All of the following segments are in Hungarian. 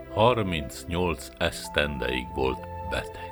38 esztendeig volt beteg.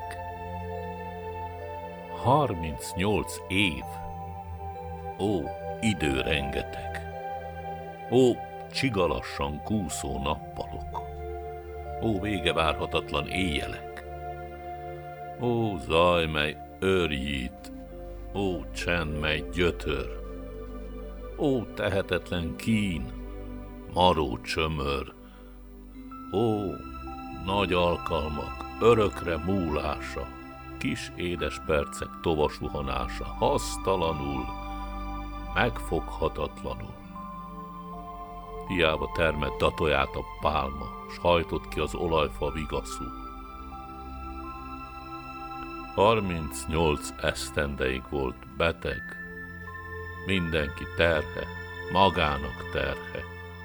38 év. Ó, idő rengeteg. Ó, csigalassan kúszó nappalok. Ó, vége várhatatlan éjjelek. Ó, zaj, mely őrjít. Ó, csend, mely gyötör. Ó, tehetetlen kín, maró csömör. Ó, nagy alkalmak, örökre múlása, kis édes percek tovasuhanása, hasztalanul, megfoghatatlanul. Hiába termett datoját a pálma, s hajtott ki az olajfa vigaszul. 38 esztendeig volt beteg, mindenki terhe, magának terhe.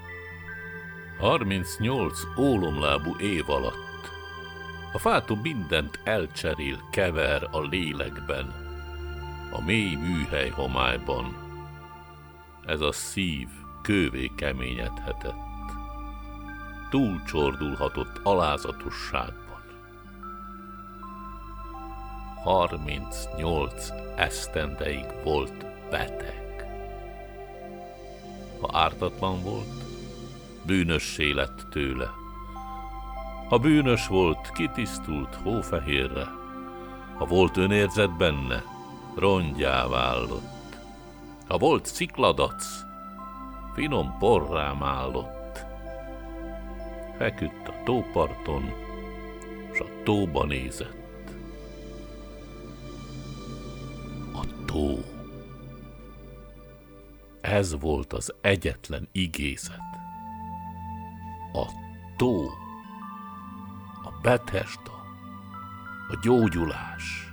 38 ólomlábú év alatt a fátó mindent elcserél, kever a lélekben, a mély műhely homályban. Ez a szív kővé keményedhetett, túlcsordulhatott alázatosságban. 38 esztendeig volt beteg. Ha ártatlan volt, bűnössé lett tőle. Ha bűnös volt, kitisztult hófehérre. Ha volt önérzet benne, rongyá vállott. Ha volt szikladac, finom porrám állott. Feküdt a tóparton, s a tóba nézett. A tó. Ez volt az egyetlen igézet. A tó, a Betesda, a gyógyulás.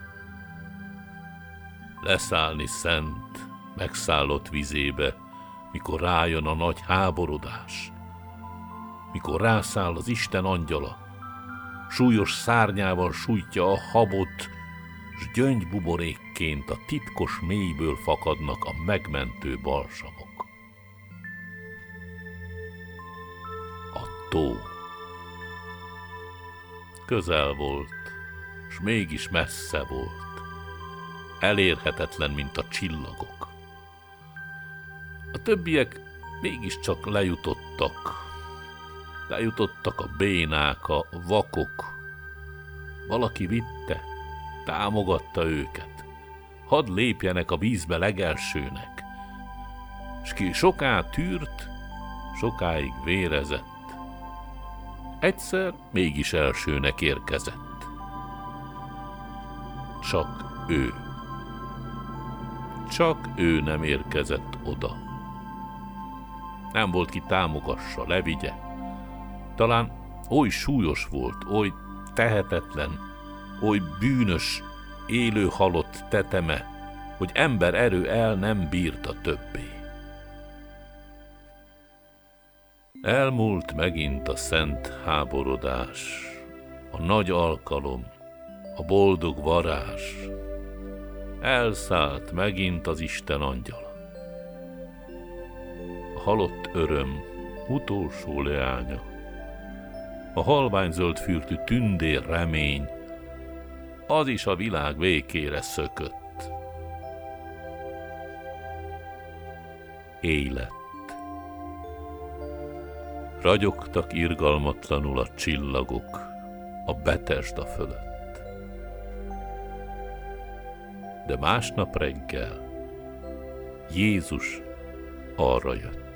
Leszállni szent, megszállott vizébe, mikor rájön a nagy háborodás, mikor rászáll az Isten angyala, súlyos szárnyával sújtja a habot, s gyöngybuborékként a titkos mélyből fakadnak a megmentő balsamok. A tó. Közel volt, s mégis messze volt. Elérhetetlen, mint a csillagok. A többiek mégiscsak lejutottak. Lejutottak a bénák, a vakok. Valaki vitte, támogatta őket. Hadd lépjenek a vízbe legelsőnek. S ki soká tűrt, sokáig vérezett. Egyszer mégis elsőnek érkezett. Csak ő. Csak ő nem érkezett oda. Nem volt ki támogassa, levigye. Talán oly súlyos volt, oly tehetetlen, oly bűnös, élő halott teteme, hogy ember erő el nem bírta többé. Elmúlt megint a szent háborodás, a nagy alkalom, a boldog varázs. Elszállt megint az Isten angyala. A halott öröm utolsó leánya, a halványzöld fürtű tündér remény, az is a világ végére szökött. Élet. Ragyogtak irgalmatlanul a csillagok a Betesda fölött. De másnap reggel Jézus arra jött.